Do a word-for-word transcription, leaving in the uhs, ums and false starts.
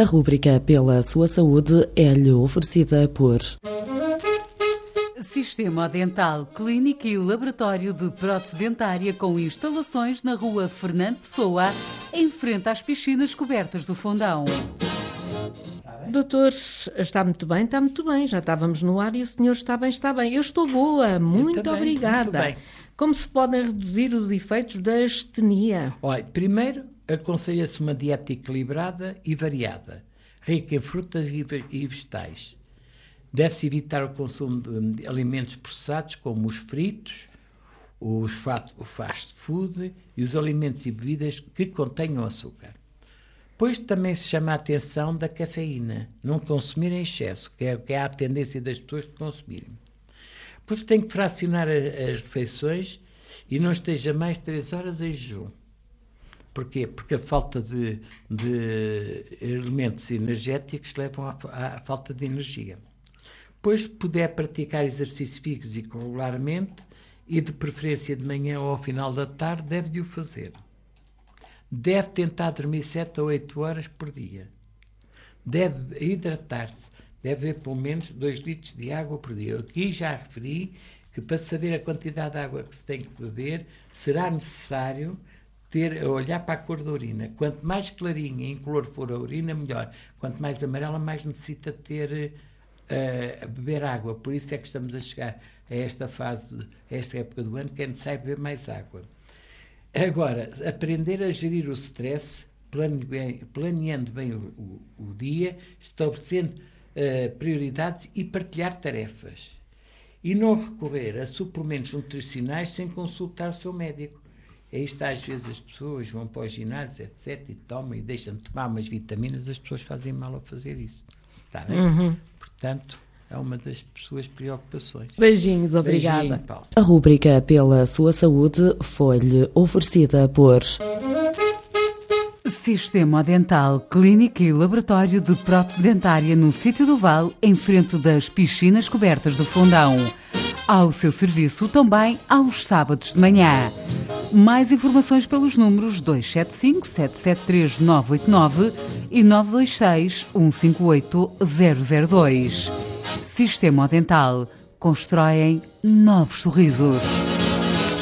A rúbrica Pela Sua Saúde é-lhe oferecida por Sistema Dental, clínica e laboratório de prótese dentária com instalações na rua Fernando Pessoa, em frente às piscinas cobertas do Fundão. Doutor, está muito bem, está muito bem. Já estávamos no ar e o senhor está bem, está bem. Eu estou boa, muito também, obrigada. Muito bem. Como se podem reduzir os efeitos da astenia? Olha, primeiro, aconselha-se uma dieta equilibrada e variada, rica em frutas e vegetais. Deve-se evitar o consumo de alimentos processados, como os fritos, os o fast food e os alimentos e bebidas que contenham açúcar. Depois também se chama a atenção da cafeína, não consumir em excesso, que é, que é a tendência das pessoas de consumirem. Depois tem que fracionar a, as refeições e não esteja mais de três horas em jejum. Porquê? Porque a falta de, de elementos energéticos levam à, à falta de energia. Depois, puder praticar exercício físico regularmente e de preferência de manhã ou ao final da tarde, deve de o fazer. Deve tentar dormir sete a oito horas por dia. Deve hidratar-se. Deve beber pelo menos dois litros de água por dia. Eu aqui já referi que para saber a quantidade de água que se tem que beber, será necessário ter, olhar para a cor da urina. Quanto mais clarinha em cor for a urina, melhor. Quanto mais amarela, mais necessita ter uh, beber água. Por isso é que estamos a chegar a esta fase, a esta época do ano, que é necessário beber mais água. Agora, aprender a gerir o stress, plane bem, planeando bem o, o, o dia, estabelecendo uh, prioridades e partilhar tarefas. E não recorrer a suplementos nutricionais sem consultar o seu médico. É isto, às vezes as pessoas vão para o ginásio, etcétera, e tomam e deixam de tomar umas vitaminas, as pessoas fazem mal a fazer isso. Está bem? Uhum. Portanto, é uma das suas preocupações. Beijinhos, obrigada. Beijinho, Paulo. A rúbrica Pela Sua Saúde foi-lhe oferecida por Sistema Dental, clínica e laboratório de prótese dentária no Sítio do Vale, em frente das piscinas cobertas do Fundão. Ao seu serviço também aos sábados de manhã. Mais informações pelos números dois sete cinco, sete sete três, nove oito nove e nove dois seis, um cinco oito, zero zero dois. Sistema Dental. Constroem novos sorrisos.